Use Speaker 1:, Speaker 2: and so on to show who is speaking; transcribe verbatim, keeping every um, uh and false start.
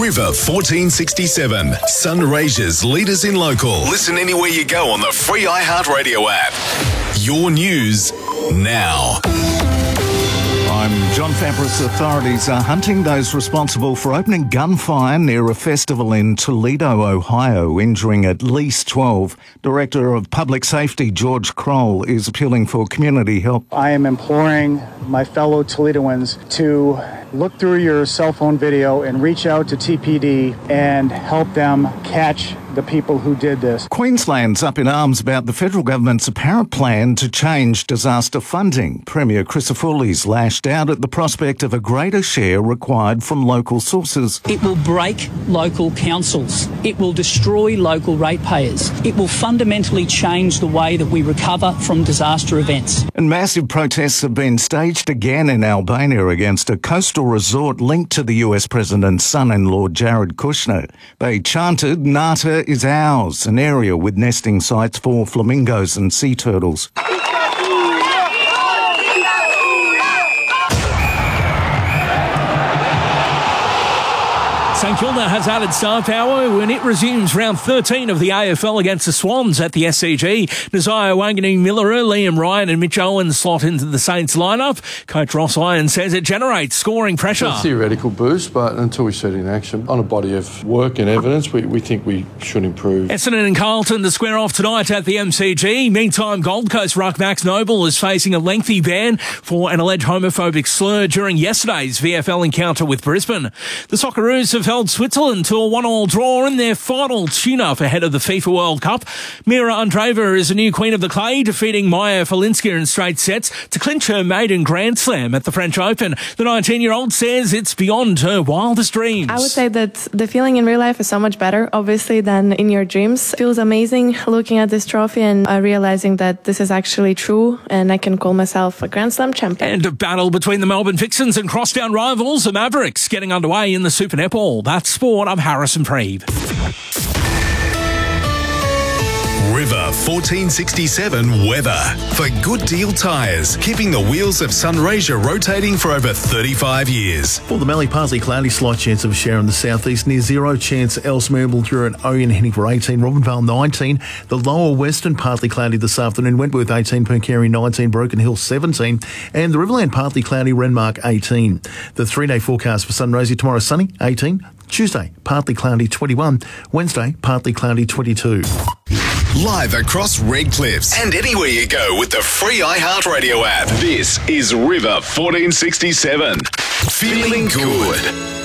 Speaker 1: River fourteen sixty-seven, Sunraysia's leaders in local. Listen anywhere you go on the free iHeartRadio app. Your news now.
Speaker 2: I'm John Fabris. Authorities are hunting those responsible for opening gunfire near a festival in Toledo, Ohio, injuring at least twelve. Director of Public Safety George Kroll is appealing for community help.
Speaker 3: I am imploring my fellow Toledoans to look through your cell phone video and reach out to T P D and help them catch the people who did this.
Speaker 2: Queensland's up in arms about the federal government's apparent plan to change disaster funding. Premier Crisafulli's lashed out at the prospect of a greater share required from local sources.
Speaker 4: It will break local councils. It will destroy local ratepayers. It will fundamentally change the way that we recover from disaster events.
Speaker 2: And massive protests have been staged again in Albania against a coastal resort linked to the U S president's son-in-law Jared Kushner. They chanted, "Nata is ours," an area with nesting sites for flamingos and sea turtles.
Speaker 5: St Kilda has added star power when it resumes round thirteen of the A F L against the Swans at the S C G. Nasiah Wanganeen-Miller, Liam Ryan and Mitch Owen slot into the Saints lineup. Coach Ross Lyon says it generates scoring pressure.
Speaker 6: It's a theoretical boost, but until we see it in action, on a body of work and evidence, we, we think we should improve.
Speaker 5: Essendon and Carlton to square off tonight at the M C G. Meantime, Gold Coast ruck Max Noble is facing a lengthy ban for an alleged homophobic slur during yesterday's V F L encounter with Brisbane. The Socceroos have held Switzerland to a one-all draw in their final tune-up ahead of the FIFA World Cup. Mira Andreeva is a new queen of the clay, defeating Maya Falinska in straight sets to clinch her maiden Grand Slam at the French Open. The nineteen-year-old says it's beyond her wildest dreams.
Speaker 7: I would say that the feeling in real life is so much better, obviously, than in your dreams. It feels amazing looking at this trophy and uh, realizing that this is actually true and I can call myself a Grand Slam champion.
Speaker 5: And a battle between the Melbourne Vixens and crosstown rivals, the Mavericks, getting underway in the Super Netball. That's sport. I'm Harrison Preeb.
Speaker 1: River fourteen sixty-seven weather. For Good Deal Tyres, keeping the wheels of Sunraysia rotating for over thirty-five years.
Speaker 8: For the Mallee, partly cloudy, slight chance of a shower in the southeast, near zero chance elsewhere. Mildura and Oyen heading for eighteen, Robinvale nineteen, the lower western partly cloudy this afternoon, Wentworth eighteen, Percarry nineteen, Broken Hill seventeen, and the Riverland partly cloudy, Renmark eighteen. The three-day forecast for Sunraysia: tomorrow sunny, eighteen, Tuesday partly cloudy, twenty-one, Wednesday partly cloudy, twenty-two.
Speaker 1: Live across Red Cliffs and anywhere you go with the free iHeartRadio app. This is River fourteen sixty-seven. Feeling good.